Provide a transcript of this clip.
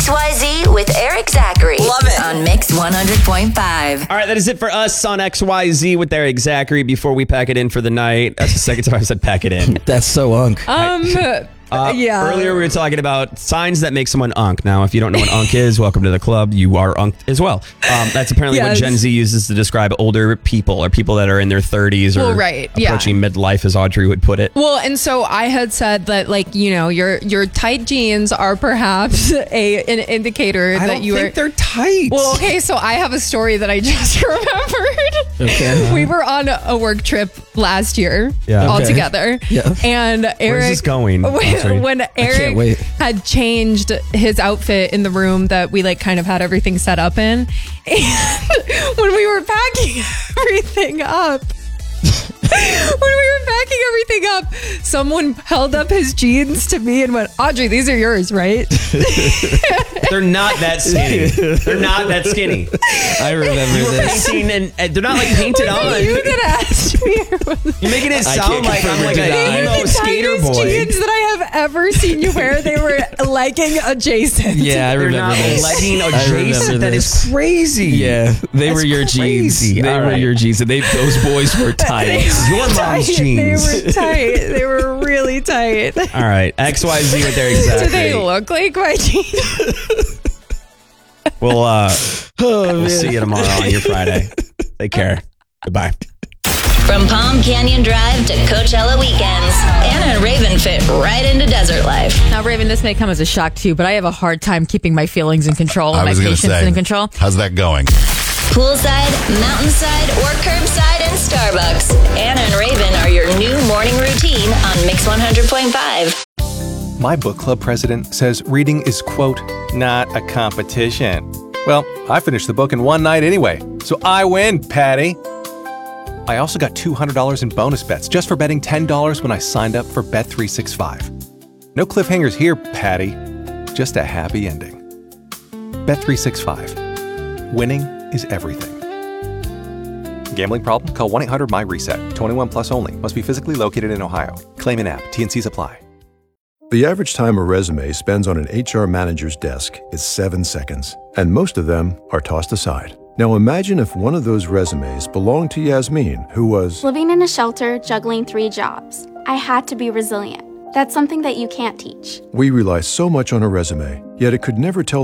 XYZ with Eric Zachary. Love it. On Mix 100.5. All right, that is it for us on XYZ with Eric Zachary before we pack it in for the night. That's the second time I said pack it in. That's so unk. Yeah. Earlier we were talking about signs that make someone unk. Now, if you don't know what unk is, welcome to the club. You are unked as well. That's apparently what Gen Z uses to describe older people or people that are in their 30s or approaching midlife, as Audrey would put it. Well, and so I had said that, like, you know, your tight jeans are perhaps an indicator that you are. They're tight. Well, okay, so I have a story that I just remembered. Okay. We were on a work trip last year all Okay. together. Yeah. And Eric, Where's this going? when Eric had changed his outfit in the room that we like kind of had everything set up in, and when we were packing everything up, someone held up his jeans to me and went, "Audrey, these are yours, right?" They're not that skinny. They're not that skinny. I remember You were this. painting and they're not like painted Was on. it you that asked me? Or was it You're making it I sound can't like I'm confirm like or a deny. emo the skater tightest boy. jeans that I have ever seen you wear. They were legging adjacent. Yeah, I They're remember not this. legging I remember adjacent. That this. is crazy. Yeah, they That's were your crazy. jeans. They All were right. your jeans. And those boys were tight. Your mom's They jeans. were tight. They were really tight. All right, XYZ with Eric Zachary. Do they look like my jeans? We'll see you tomorrow on your Friday. Take care. Goodbye. From Palm Canyon Drive to Coachella weekends, Anna and Raven fit right into desert life. Now, Raven, this may come as a shock to you, but I have a hard time keeping my feelings in control and I my was going to patience say, in control. how's that going? Poolside, mountainside, or curbside and Starbucks. Anna and Raven are your new morning routine on Mix 100.5. My book club president says reading is, quote, not a competition. Well, I finished the book in one night anyway, so I win, Patty. I also got $200 in bonus bets just for betting $10 when I signed up for Bet365. No cliffhangers here, Patty. Just a happy ending. Bet365. Winning is everything. Gambling problem? Call 1-800-MY-RESET. 21 plus only. Must be physically located in Ohio. Claim in app. T&Cs apply. The average time a resume spends on an HR manager's desk is 7 seconds, and most of them are tossed aside. Now imagine if one of those resumes belonged to Yasmin, who was living in a shelter, juggling 3 jobs. I had to be resilient. That's something that you can't teach. We rely so much on a resume, yet it could never tell